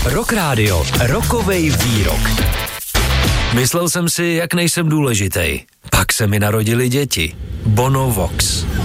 Rock Radio, rokovej výrok. Myslel jsem si, jak nejsem důležitej. Pak se mi narodili děti. Bono Vox.